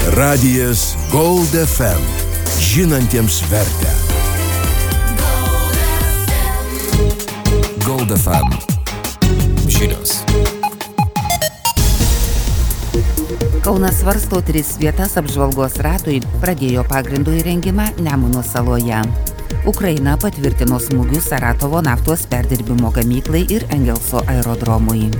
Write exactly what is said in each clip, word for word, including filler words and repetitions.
Radijas Gold F M. Žinantiems vertę. Gold F M. Žinios. Kaunas svarsto tris vietas apžvalgos ratui, pradėjo pagrindo įrengimą Nemuno saloje. Ukraina patvirtino smūgius Saratovo naftos perdirbimo gamyklai ir Engelso aerodromui.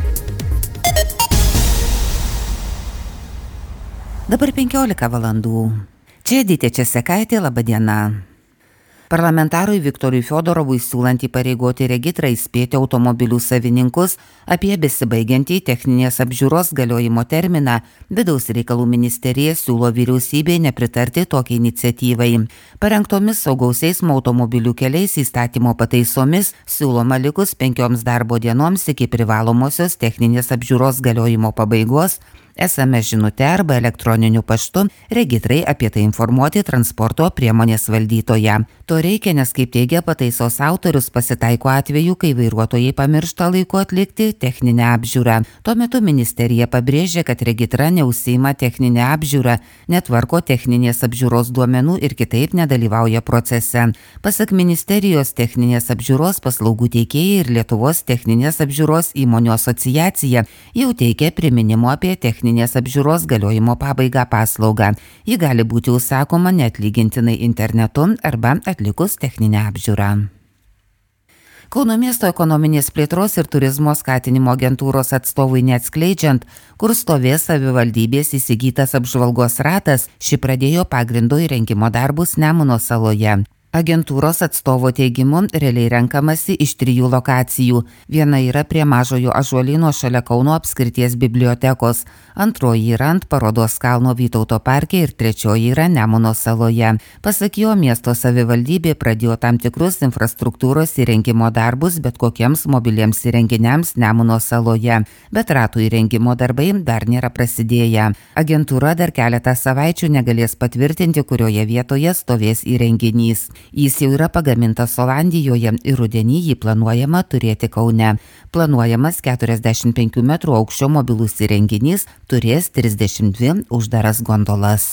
Dabar penkiolika valandų. Čia Edita Česekaitė, laba diena. Parlamentarui Viktorui Fiodorovui siūlant įpareigoti regitrą įspėti automobilių savininkus apie besibaigiantį techninės apžiūros galiojimo terminą, Vidaus reikalų ministerija siūlo vyriausybei nepritarti tokiai iniciatyvai. Parengtomis saugaus eismo automobilių keliais įstatymo pataisomis siūloma likus penkioms darbo dienoms iki privalomosios techninės apžiūros galiojimo pabaigos es em es žinute arba elektroniniu paštu regitrai apie tai informuoti transporto priemonės valdytoją. To reikia, nes kaip teigia pataisos autorius, pasitaiko atveju, kai vairuotojai pamiršta laiku atlikti techninę apžiūrą. Tuo metu ministerija pabrėžė, kad regitra neužsiima techninę apžiūrą, netvarko techninės apžiūros duomenų ir kitaip nedalyvauja procese. Pasak ministerijos, techninės apžiūros paslaugų teikėjai ir Lietuvos techninės apžiūros įmonių asociacija jau teikia priminimo apie techninę techninės apžiūros galiojimo pabaigą paslaugą. Ji gali būti užsakoma neatlygintinai internetu arba atlikus techninę apžiūrą. Kauno miesto ekonominės plėtros ir turizmo skatinimo agentūros atstovui neatskleidžiant, kur stovės savivaldybės įsigytas apžvalgos ratas, ši pradėjo pagrindo įrengimo darbus Nemuno saloje. Agentūros atstovo teigimu realiai renkamasi iš trijų lokacijų. Viena yra prie Mažojo Ąžuolyno šalia Kauno apskrities bibliotekos, antroji yra ant Parodos kalno Vytauto parke ir trečioji yra Nemuno saloje. Pasak jo, miesto savivaldybė pradėjo tam tikrus infrastruktūros įrengimo darbus bet kokiems mobiliems įrenginiams Nemuno saloje, bet ratų įrengimo darbai dar nėra prasidėję. Agentūra dar keletą savaičių negalės patvirtinti, kurioje vietoje stovės įrenginys. Jis jau yra pagamintas Olandijoje ir rudenį jį planuojama turėti Kaune. Planuojamas keturiasdešimt penkių metrų aukščio mobilus įrenginys turės trisdešimt dvi uždaras gondolas.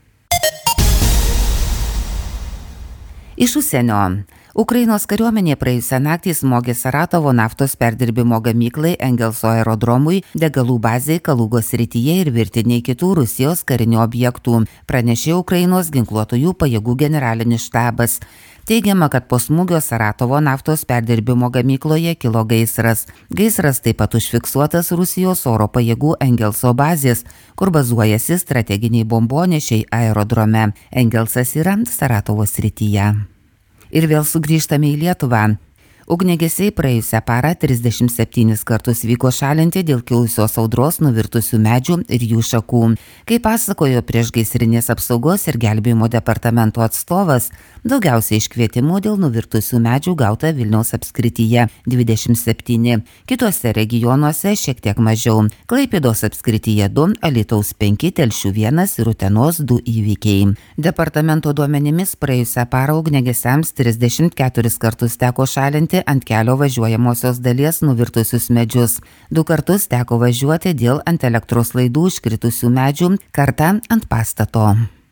Iš užsienio. Ukrainos kariuomenė praėjusią naktį smogė Saratovo naftos perdirbimo gamyklai, Engelso aerodromui, degalų bazei Kalugos srityje ir virtiniai kitų Rusijos karinių objektų, pranešė Ukrainos ginkluotųjų pajėgų generalinis štabas. Teigiama, kad po smūgio Saratovo naftos perdirbimo gamykloje kilo gaisras. Gaisras taip pat užfiksuotas Rusijos oro pajėgų Engelso bazės, kur bazuojasi strateginiai bombonešiai aerodrome. Engelsas yra Saratovo srityje. Ir vėl sugrįžtame į Lietuvą. Ugniagesiai praėjusią parą trisdešimt septynis kartus vyko šalinti dėl kilusios audros nuvirtusių medžių ir jų šakų. Kaip pasakojo priešgaisrinės apsaugos ir gelbėjimo departamento atstovas, daugiausiai iškvietimų dėl nuvirtusių medžių gauta Vilniaus apskrityje dvidešimt septyni, kitose regionuose šiek tiek mažiau. Klaipėdos apskrityje du, Alytaus penki, Telšių vienas ir Utenos du įvykiai. Departamento duomenimis praėjusią parą ugniagesiams trisdešimt keturis kartus teko šalinti ant kelio važiuojamosios dalies nuvirtusius medžius. Du kartus teko važiuoti dėl ant elektros laidų iškritusių medžių, kartą ant pastato.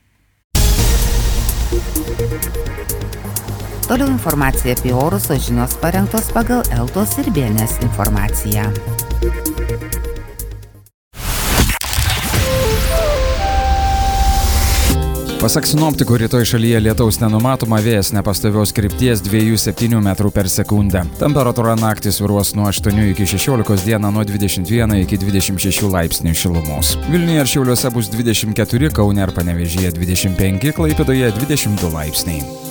Toliau informacija apie orus, o žinios parengtos pagal Eltos ir B N S informaciją. Pasak sinoptikų, rytoj šalyje lietaus nenumatoma, vėjas nepastovios krypties dviejų septynių metrų per sekundę. Temperatūra naktį svyruos nuo aštuonių iki šešiolikos, dieną nuo dvidešimt vieno iki dvidešimt šešių laipsnių šilumos. Vilniuje ir Šiauliuose bus dvidešimt keturi, Kaune ir Panevėžyje dvidešimt penki, Klaipėdoje dvidešimt du laipsniai.